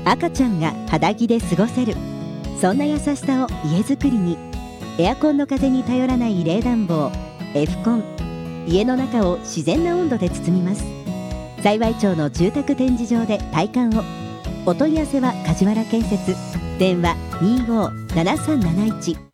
赤ちゃんが肌着で過ごせる、そんな優しさを家づくりに。エアコンの風に頼らない冷暖房 F コン、家の中を自然な温度で包みます。幸町の住宅展示場で体感を。お問い合わせは梶原建設、電話257371